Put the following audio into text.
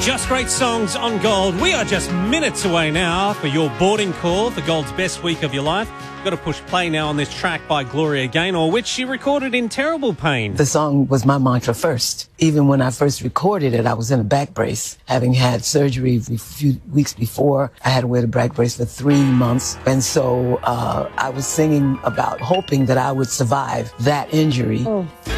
Just great songs on Gold. We are just minutes away now for your boarding call for Gold's best week of your life. You've got to push play now on this track by Gloria Gaynor, which she recorded in terrible pain. The song was my mantra first. Even when I first recorded it, I was in a back brace, having had surgery a few weeks before. I had to wear the back brace for 3 months. And so I was singing about hoping that I would survive that injury.